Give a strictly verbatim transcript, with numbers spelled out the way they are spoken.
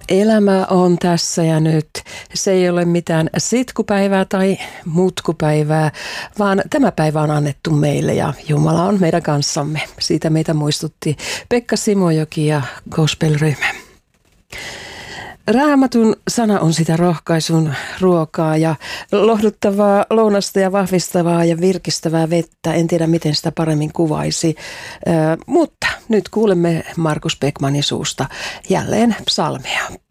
Elämä on tässä ja nyt. Se ei ole mitään sitkupäivää tai mutkupäivää, vaan tämä päivä on annettu meille ja Jumala on meidän kanssamme. Siitä meitä muistutti Pekka Simojoki ja gospel-ryhmä. Raamatun sana on sitä rohkaisun ruokaa ja lohduttavaa lounasta ja vahvistavaa ja virkistävää vettä. En tiedä, miten sitä paremmin kuvaisi, äh, mutta nyt kuulemme Markus Beckmanin suusta jälleen psalmea.